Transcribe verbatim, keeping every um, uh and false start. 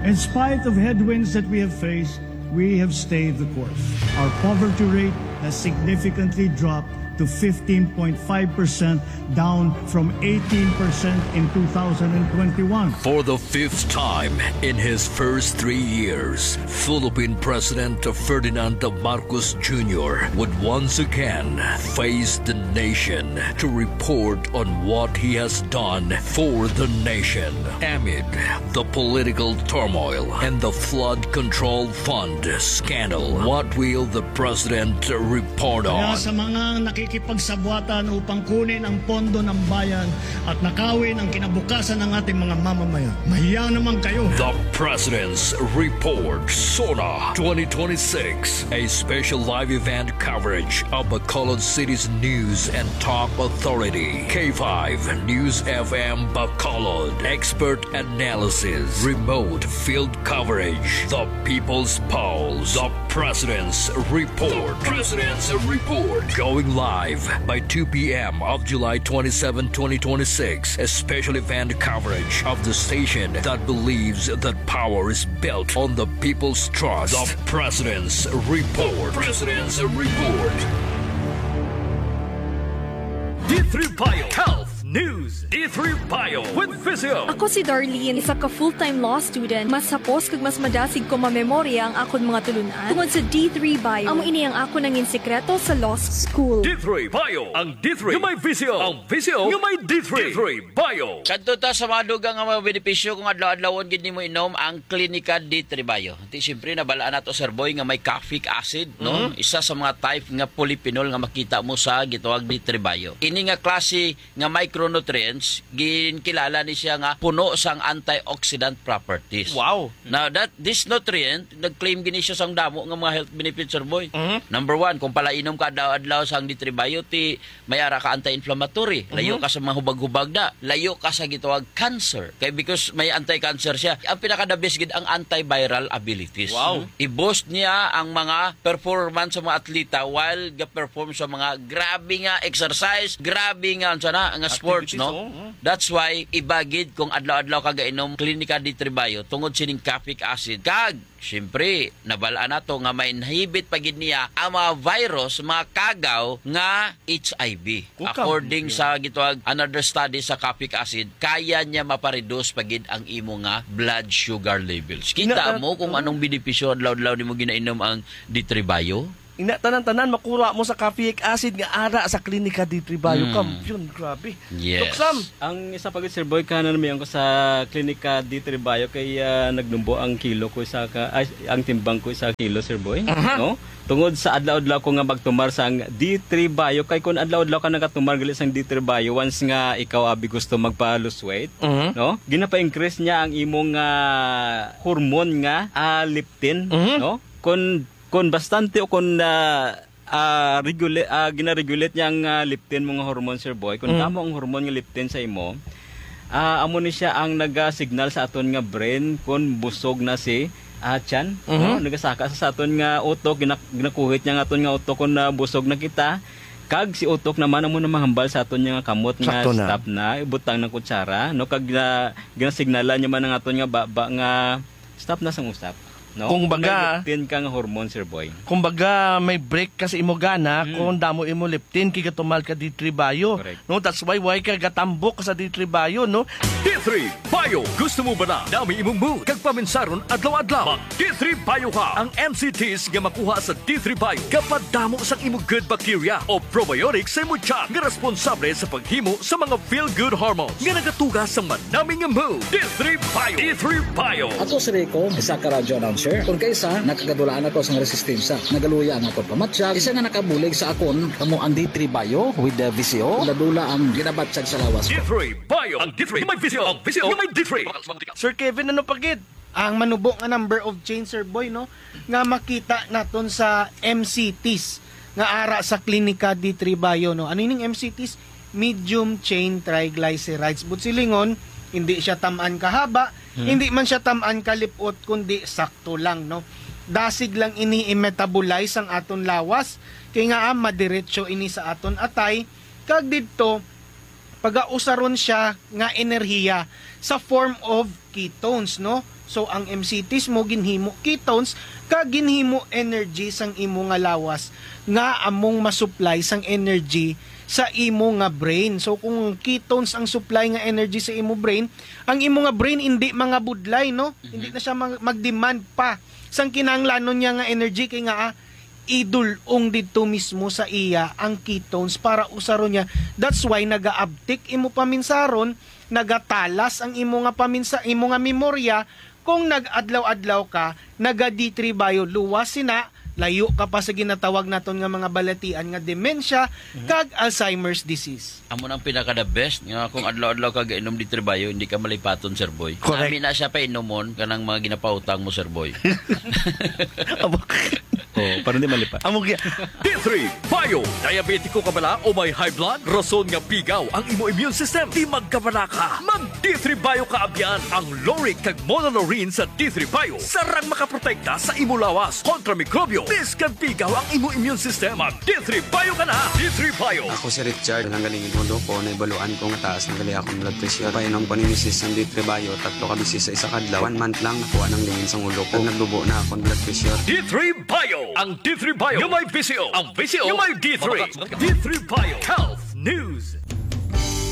In spite of headwinds that we have faced, we have stayed the course. Our poverty rate has significantly dropped to fifteen point five percent, down from eighteen percent in two thousand twenty-one. For the fifth time in his first three years, Philippine President Ferdinand Marcos Junior would once again face the nation to report on what he has done for the nation amid the political turmoil and the flood control fund scandal. What will the president report Kaya on? sa mga nakikipagsabwatan upang kunin ang pondo ng bayan at nakawin ang kinabukasan ng ating mga mamamayan, mahiya naman kayo. The President's Report, SONA twenty twenty-six, a special live event coverage of Bacolod City's news and top authority. K five News F M Bacolod, expert analysis, remote field coverage, the People's Pulse, the President's Report. The President's Report. Going live by two p.m. of July twenty-seventh, twenty twenty-six. A special event coverage of the station that believes that power is built on the people's trust. The President's Report. The President's Report. D three Bio Health News. D three Bio with Physio. Ako si Darlene, isa ka full-time law student. Mas hapos kag mas madasig ko mamemorya ang akon mga tulunan. Tungod sa D three Bio, amo ini ang ako nangin sekreto sa law school. D three Bio. Ang D three nga may Physio. Ang Physio nga may D three. D three Bio. Kadto ta sa mga dugang nga mga benepisyo kung adlaw-adlawon gid nimo inom ang Klinika D three Bio. Ti syempre nabalaan nato Sir Boy nga may caffeic acid, no? Mm-hmm. Isa sa mga type nga polyphenol nga makita mo sa gitawag D three Bio. Ini nga klase nga micronutrients ginkilala ni siya nga puno sang antioxidant properties. Wow. Now that this nutrient nag-claim gini siya sang damo nga mga health benefits, Sir Boy. Mm-hmm. Number one, kung pala inom ka adlaw-adlaw sang D three Bio, ti mayara ka anti-inflammatory. Layo Mm-hmm. ka sa mga hubag-hubag na. Layo ka sa gitawag cancer. Kaya because may anti-cancer siya. Ang pinaka-the-best gid ang antiviral abilities. Wow. I-boost niya ang mga performance sa mga atleta while ga-perform sa mga grabe nga exercise, grabe nga sana nga sports, no? Oh, oh. That's why ibagid kung adlaw-adlaw ka gainom Klinika D three Bio tungod sining caffeic acid. Kag syempre, nabalaan nato nga may inhibit pagid niya ang mga virus, mga kagaw nga H I V. Kukam. According sa gitawag another study sa caffeic acid, kaya niya mapareduce pagid ang imo nga blood sugar levels. Kita Ina- mo kung anong benepisyo adlaw-adlaw nimo ginainom ang D three Bio? Ina tanan-tanan makura mo sa caffeic acid nga ara sa Klinika D three Bio. Mm. Kampiyon, grabe. Yes. Tuksam. Ang isa pagit Sir Boy kanan naman ko sa Klinika D three Bio kay uh, nagnumbo ang kilo ko isa ka ay, ang timbang ko isa kilo Sir Boy, Uh-huh. no? Tungod sa adlaw-adlaw ko nga magtumar sang D three Bio kay kun adlaw-adlaw ka nagatumar gali sang D three Bio once nga ikaw abi gusto magpa-lose weight, Mhm. no? Ginapa-increase niya ang imong uh, hormone nga uh, leptin, Mhm. no? Kun kun bastante o kun uh, uh, regulate uh, gina-regulate niya ang uh, leptin mga hormone Sir Boy. Kun Mm. kamo ang hormone nga leptin sa imo, ah amo ni siya ang naga-signal sa aton nga brain kung busog na si ah, tiyan, Mhm. no? Nagasaka sa aton nga utok, ginak ginakuhit niya nga aton nga utok kung na busog na kita. Kag si utok naman amo na mahambal sa aton nga kamot nga Sakto na. stop na ibutang ng kutsara, no? Kag na ginasignalan niya man ang aton nga baba nga stop na sang usap, no? Kung baga- leptin ka nga hormone Sir Boy. Kumbaga may break ka sa imo gana Mm. kung damo imo leptin kay katumal ka D three Bio. Correct. No, that's why why ka gatambok sa D three Bio, no? D three Bio. Gusto mo ba na dami imong mood kag paminsaron adlaw-adlaw? Mag D three Bio ka. Ang M C Ts nga makuha sa D three Bio kapag damo sa imong good bacteria o probiotics sa imong tiyan nga responsable sa paghimo sa mga feel-good hormones nga nagatuga sa manaming nga mood. D three Bio. D three Bio. Ako si Rico, isa ka radyo announcer. Kung kaysa, nakagadulaan ako sa resistensya. Nagaluya ang ako pamatsyag. Isa nga nakabulig sa akon, kamo ang D three Bio with the V C O. Nadula ang ginabatsyag sa lawas D ko. three Bio. Ang D three may visio. Ang visio may D three. Sir Kevin, ano pagid? Ang manubo nga number of chain, Sir Boy, no? Nga makita naton sa M C Ts nga ara sa Klinika D three Bio, no? Ano yung M C Ts? Medium chain triglycerides. But silingon, hindi siya tamaan kahaba, hmm. hindi man siya tamaan kalipot, kundi sakto lang, no? Dasig lang ini i-metabolize ang aton lawas, kaya nga ah, madiretso ini sa aton atay, kag dito, pag-ausaron siya nga enerhiya sa form of ketones, no? So ang M C Ts mo ginhimo ketones ka ginhimo energy sang imo nga lawas nga among masupply sang energy sa imo nga brain. So kung ketones ang supply nga energy sa imo brain, ang imo nga brain hindi mga budlay, no? Mm-hmm. Hindi na siya mag- mag-demand pa sang kinahanglanon niya nga energy kay nga ah, idulong dito mismo sa iya ang ketones para usaron niya. That's why naga-uptick imo paminsaron, nagatalas ang imo nga paminsa, imo nga memorya kung nag-adlaw-adlaw ka, naga-D three bio, luwas sina, layo ka pa sa ginatawag naton nga mga balatian nga dementia mm-hmm. kag Alzheimer's disease. Amo nang pinaka the best nga kung adlaw-adlaw ka gainom di tribayo hindi ka malipaton Sir Boy. Correct. Nami na siya pa inomon kanang mga ginapautang mo Sir Boy. Oh, para hindi malipat. Amo kaya. D three Bio. Diabetiko ka bala o may high blood? Rason nga pigaw ang imo immune system. Di magkabala ka. Mag D three Bio ka abyan. Ang Loric kag Monolaurin sa D three Bio. Sarang makaprotekta sa imo lawas kontra mikrobyo. Biskan pigaw ang imo immune system. Mag D three Bio ka na. D three Bio. Ako si Richard, nanggalingin ulo ko, naibaluan ko nga taas ng gali akong blood pressure. Painom ko ni Missus ng D three Bio, tatlo ka bisis sa isa kadlaw. One month lang nakuha ng lingin sa ulo ko. Nagdubo na akong blood pressure. D three Bio. Ang D three Bio. Yung may B C O. Ang B C O. Yung may D three. D three Bio. Health News.